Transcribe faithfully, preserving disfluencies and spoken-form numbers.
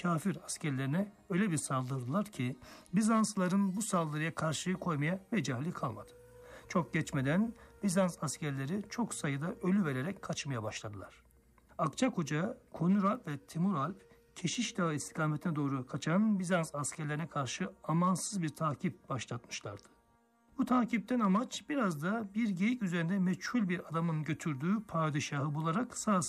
kafir askerlerine öyle bir saldırdılar ki Bizanslıların bu saldırıya karşı koymaya mecali kalmadı. Çok geçmeden Bizans askerleri çok sayıda ölü vererek kaçmaya başladılar. Akçakoca, Konuralp ve Timuralp Keşiş Dağı istikametine doğru kaçan Bizans askerlerine karşı amansız bir takip başlatmışlardı. Bu takipten amaç biraz da bir geyik üzerinde meçhul bir adamın götürdüğü padişahı bularak sağ